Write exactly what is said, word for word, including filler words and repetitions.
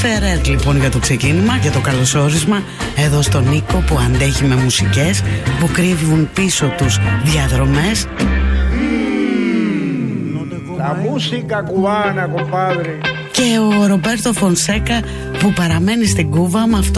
Φερέρ λοιπόν για το ξεκίνημα, για το καλωσόρισμα εδώ στον Νίκο που αντέχει με μουσικές που κρύβουν πίσω τους διαδρομές. La música cubana, compadre. Και ο Ρομπέρτο Φονσέκα που παραμένει στην Κούβα με αυτό